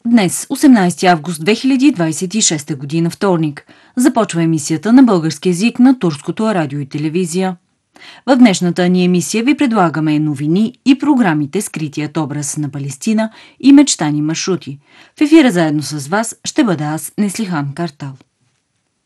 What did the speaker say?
Днес, 18 август 2026 година, вторник, започва емисията на български език на Турското радио и телевизия. В днешната ни емисия ви предлагаме новини и програмите "Скритият образ на Палестина" и "Мечтани маршрути". В ефира заедно с вас ще бъда аз, Неслихан Картал.